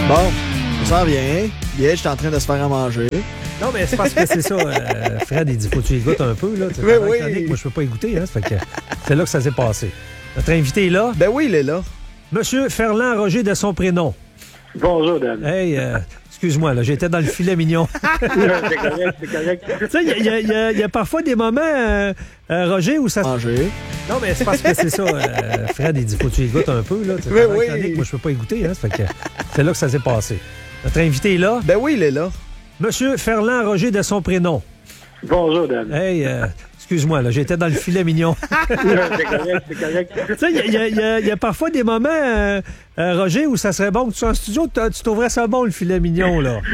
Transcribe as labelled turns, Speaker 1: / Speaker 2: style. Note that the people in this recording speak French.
Speaker 1: Bon, ça s'en vient. Hier, j'étais en train de se faire à manger.
Speaker 2: Non, mais c'est parce que c'est ça. Fred, il dit faut que tu y goûtes un peu. Là.
Speaker 1: Oui, oui.
Speaker 2: Moi, je peux pas y goûter. Hein, ça fait que c'est là que ça s'est passé. Notre invité est là.
Speaker 1: Ben oui, il est là.
Speaker 2: Monsieur Ferland Roger de son prénom.
Speaker 3: Bonjour, Dan.
Speaker 2: Hey, excuse-moi, là, j'étais dans le filet mignon.
Speaker 3: C'est correct, c'est correct.
Speaker 2: Tu sais, il y a parfois des moments, Roger, où ça...
Speaker 1: Manger.
Speaker 2: Non, mais c'est parce que c'est ça. Fred, il dit faut que tu y goûtes un peu. Là.
Speaker 1: Oui, oui.
Speaker 2: Moi, je peux pas y goûter. Hein, ça fait que c'est là que ça s'est passé. Notre invité est là.
Speaker 1: Ben oui, il est là.
Speaker 2: Monsieur Ferland Roger de son prénom.
Speaker 3: Bonjour, Dan.
Speaker 2: Hey, excuse-moi, là, j'étais dans le filet mignon.
Speaker 3: C'est correct, c'est correct.
Speaker 2: Tu sais, il y a parfois des moments, Roger, où ça serait bon que tu sois en studio, tu trouverais ça bon, le filet mignon, là.